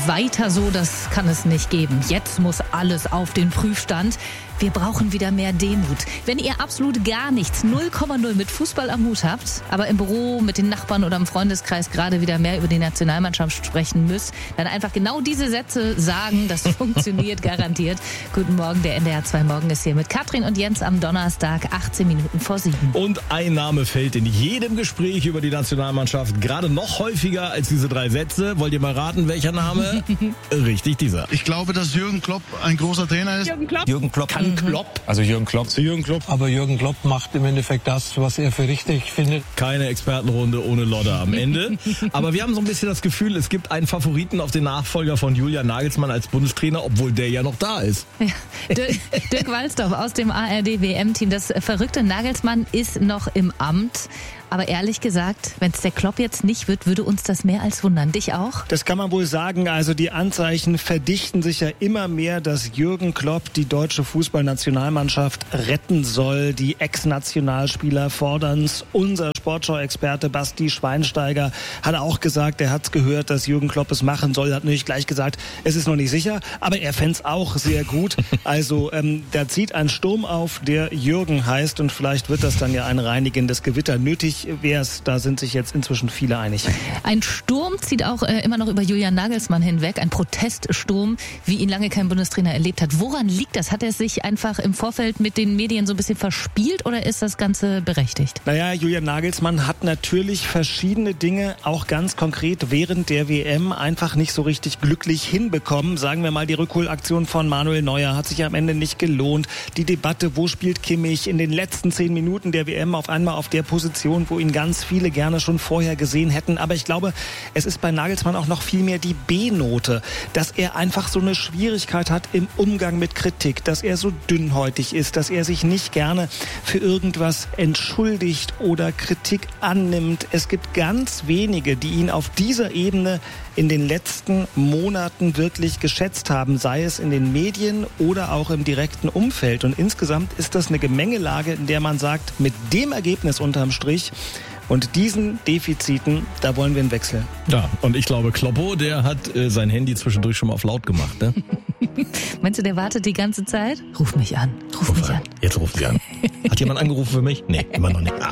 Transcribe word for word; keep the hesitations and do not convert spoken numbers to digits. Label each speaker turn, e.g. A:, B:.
A: weiter so, das kann es nicht geben. Jetzt muss alles auf den Prüfstand. Wir brauchen wieder mehr Demut. Wenn ihr absolut gar nichts, null Komma null mit Fußball am Hut habt, aber im Büro mit den Nachbarn oder im Freundeskreis gerade wieder mehr über die Nationalmannschaft sprechen müsst, dann einfach genau diese Sätze sagen. Das funktioniert garantiert. Guten Morgen, der N D R zwei Morgen ist hier mit Katrin und Jens am Donnerstag, achtzehn Minuten vor sieben.
B: Und ein Name fällt in jedem Gespräch über die Nationalmannschaft gerade noch häufiger als diese drei Sätze. Wollt ihr mal raten, welcher Name? Richtig, dieser.
C: Ich glaube, dass Jürgen Klopp ein großer Trainer ist.
A: Jürgen Klopp.
B: Jürgen Klopp kann Klopp.
D: Also Jürgen Klopp.
B: Jürgen Klopp.
D: Aber Jürgen Klopp macht im Endeffekt das, was er für richtig findet.
B: Keine Expertenrunde ohne Lodder am Ende. Aber wir haben so ein bisschen das Gefühl, es gibt einen Favoriten auf den Nachfolger von Julian Nagelsmann als Bundestrainer, obwohl der ja noch da ist.
A: Ja. Dirk, Dirk Walzdorf aus dem A R D-W M-Team. Das verrückte Nagelsmann ist noch im Amt. Aber ehrlich gesagt, wenn es der Klopp jetzt nicht wird, würde uns das mehr als wundern. Dich auch?
E: Das kann man wohl sagen. Also die Anzeichen verdichten sich ja immer mehr, dass Jürgen Klopp die deutsche Fußballnationalmannschaft retten soll. Die Ex-Nationalspieler fordern's. Unser Sportschau-Experte Basti Schweinsteiger hat auch gesagt, er hat's gehört, dass Jürgen Klopp es machen soll. Er hat natürlich gleich gesagt, es ist noch nicht sicher, aber er fänd's auch sehr gut. Also ähm, da zieht ein Sturm auf, der Jürgen heißt, und vielleicht wird das dann ja ein reinigendes Gewitter. Nötig wär's, da sind sich jetzt inzwischen viele einig.
A: Ein Sturm zieht auch äh, immer noch über Julian Nagelsmann hinweg, ein Proteststurm, wie ihn lange kein Bundestrainer erlebt hat. Woran liegt das? Hat er sich einfach im Vorfeld mit den Medien so ein bisschen verspielt oder ist das Ganze berechtigt?
E: Naja, Julian Nagelsmann hat natürlich verschiedene Dinge, auch ganz konkret während der W M, einfach nicht so richtig glücklich hinbekommen. Sagen wir mal, die Rückholaktion von Manuel Neuer hat sich am Ende nicht gelohnt. Die Debatte, wo spielt Kimmich in den letzten zehn Minuten der W M auf einmal auf der Position, wo ihn ganz viele gerne schon vorher gesehen hätten. Aber ich glaube, es ist bei Nagelsmann auch noch viel mehr die B-Note, dass er einfach so eine Schwierigkeit hat im Umgang mit Kritik, dass er so dünnhäutig ist, dass er sich nicht gerne für irgendwas entschuldigt oder Kritik annimmt. Es gibt ganz wenige, die ihn auf dieser Ebene in den letzten Monaten wirklich geschätzt haben, sei es in den Medien oder auch im direkten Umfeld. Und insgesamt ist das eine Gemengelage, in der man sagt, mit dem Ergebnis unterm Strich und diesen Defiziten, da wollen wir einen Wechsel.
B: Ja, und ich glaube, Kloppo, der hat äh, sein Handy zwischendurch schon mal auf laut gemacht, ne?
A: Meinst du, der wartet die ganze Zeit? Ruf mich an, ruf, ruf mich an. an.
B: Jetzt ruft sie an. Hat jemand angerufen für mich? Nee, immer noch nicht. Ah.